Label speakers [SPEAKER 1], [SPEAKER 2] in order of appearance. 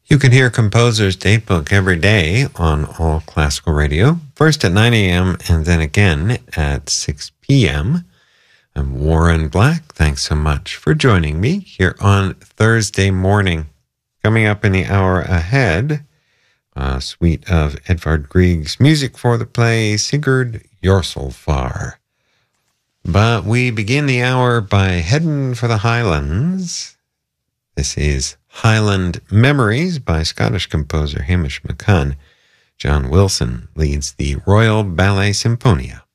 [SPEAKER 1] You can hear Composer's Datebook every day on All Classical Radio, first at 9 a.m. and then again at 6 p.m. I'm Warren Black. Thanks so much for joining me here on Thursday morning. Coming up in the hour ahead, a suite of Edvard Grieg's music for the play Sigurd Jorsalfar. But we begin the hour by heading for the Highlands. This is Highland Memories by Scottish composer Hamish McCann. John Wilson leads the Royal Ballet Symphonia.